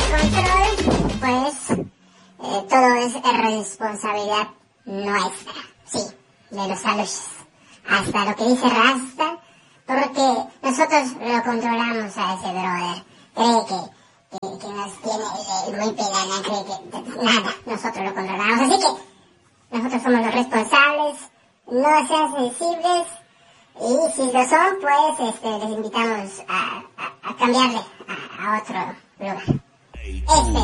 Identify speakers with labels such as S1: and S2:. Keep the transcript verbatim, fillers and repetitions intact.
S1: control, pues eh, todo es responsabilidad nuestra, sí, de los aluches. Hasta lo que dice Rasta, porque nosotros lo controlamos a ese brother. Cree que, que, que nos tiene el buen pedana, cree que nada, nosotros lo controlamos. Así que nosotros somos los responsables, no sean sensibles, y si lo son, pues este, les invitamos a, a, a cambiarle a, a otro lugar. Este